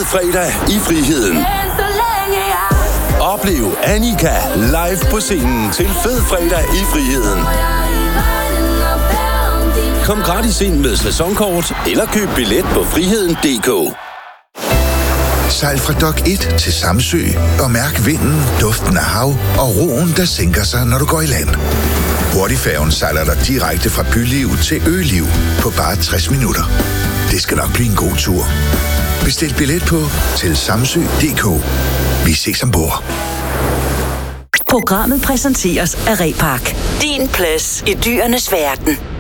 fed fredag i Friheden. Oplev Annika live på scenen til fed fredag i Friheden. Kom gratis ind med sæsonkort eller køb billet på friheden.dk. Sejl fra Dok 1 til Samsø og mærk vinden, duften af hav og roen, der sænker sig, når du går i land. Hurtigfærgen sejler dig direkte fra byliv til øliv på bare 60 minutter. Det skal nok blive en god tur. Bestil billet på til samsø.dk. Vi ses ombord. Programmet præsenteres af Repark. Din plads i dyrenes verden.